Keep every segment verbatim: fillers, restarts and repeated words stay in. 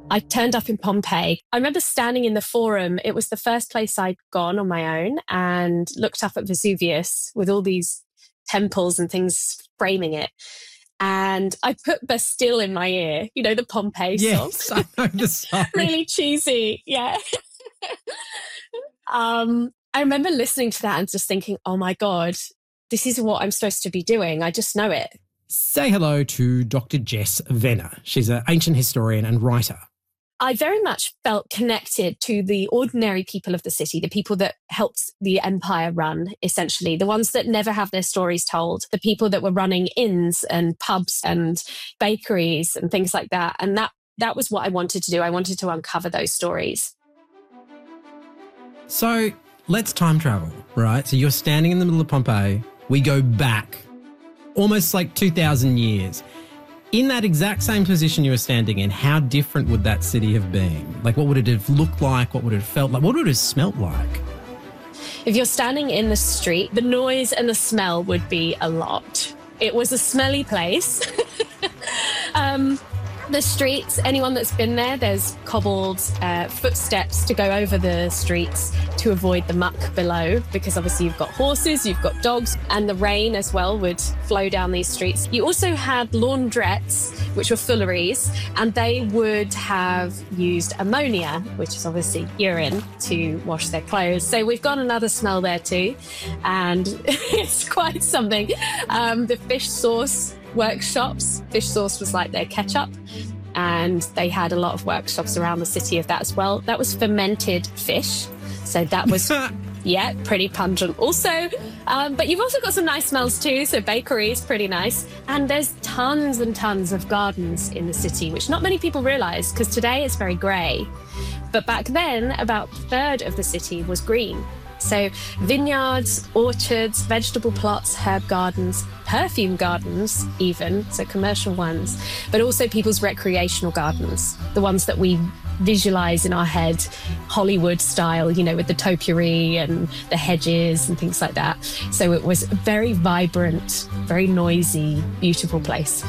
I turned up in Pompeii. I remember standing in the Forum. It was the first place I'd gone on my own and looked up at Vesuvius with all these temples and things framing it. And I put Bastille in my ear, you know, the Pompeii yes, song. I know the song. Really cheesy, yeah. um, I remember listening to that and just thinking, oh my God, this is what I'm supposed to be doing. I just know it. Say hello to Doctor Jess Venner. She's an ancient historian and writer. I very much felt connected to the ordinary people of the city, the people that helped the empire run, essentially, the ones that never have their stories told, the people that were running inns and pubs and bakeries and things like that. And that that was what I wanted to do. I wanted to uncover those stories. So let's time travel, right? So you're standing in the middle of Pompeii. We go back almost like two thousand years. In that exact same position you were standing in, how different would that city have been? Like, what would it have looked like? What would it have felt like? What would it have smelt like? If you're standing in the street, the noise and the smell would be a lot. It was a smelly place. um, the streets, anyone that's been there, there's cobbled uh, footsteps to go over the streets to avoid the muck below, because obviously you've got horses, you've got dogs, and the rain as well would flow down these streets. You also had laundrettes, which were fooleries, and they would have used ammonia, which is obviously urine, to wash their clothes. So we've got another smell there too, and it's quite something. Um, the fish sauce workshops, fish sauce was like their ketchup, and they had a lot of workshops around the city of that as well. That was fermented fish. So that was, yeah, pretty pungent also. Um, but you've also got some nice smells too. So bakery is pretty nice. And there's tons and tons of gardens in the city, which not many people realise, because today it's very grey. But back then, about a third of the city was green. So vineyards, orchards, vegetable plots, herb gardens, perfume gardens even, so commercial ones, but also people's recreational gardens, the ones that we visualise in our head, Hollywood style, you know, with the topiary and the hedges and things like that. So it was a very vibrant, very noisy, beautiful place.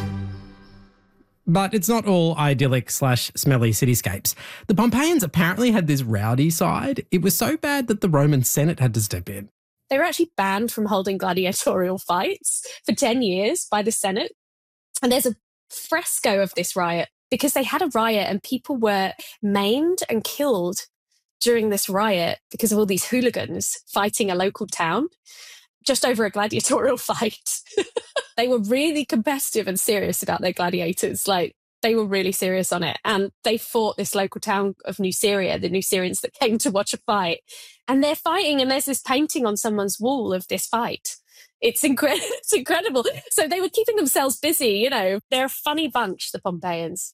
But it's not all idyllic slash smelly cityscapes. The Pompeians apparently had this rowdy side. It was so bad that the Roman Senate had to step in. They were actually banned from holding gladiatorial fights for ten years by the Senate. And there's a fresco of this riot because they had a riot and people were maimed and killed during this riot because of all these hooligans fighting a local town just over a gladiatorial fight. They were really competitive and serious about their gladiators. Like, they were really serious on it. And they fought this local town of Nuceria, the Nucerians that came to watch a fight. And they're fighting, and there's this painting on someone's wall of this fight. It's, incre- it's incredible. So they were keeping themselves busy, you know. They're a funny bunch, the Pompeians.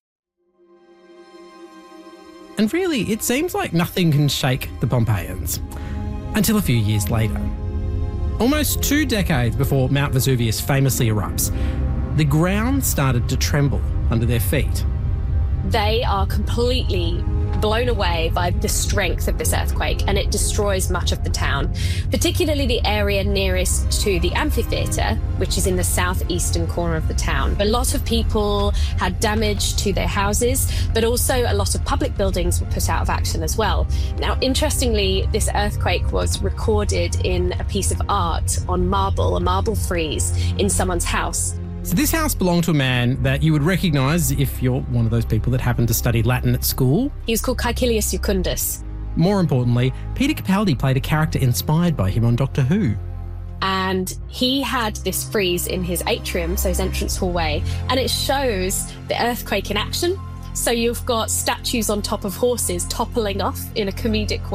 And really, it seems like nothing can shake the Pompeians until a few years later. Almost two decades before Mount Vesuvius famously erupts, the ground started to tremble under their feet. They are completely blown away by the strength of this earthquake, and it destroys much of the town, particularly the area nearest to the amphitheatre, which is in the southeastern corner of the town. A lot of people had damage to their houses, but also a lot of public buildings were put out of action as well. Now, interestingly, this earthquake was recorded in a piece of art on marble, a marble frieze in someone's house. So this house belonged to a man that you would recognise if you're one of those people that happened to study Latin at school. He was called Caecilius Jucundus. More importantly, Peter Capaldi played a character inspired by him on Doctor Who. And he had this frieze in his atrium, so his entrance hallway, and it shows the earthquake in action. So you've got statues on top of horses toppling off in a comedic way.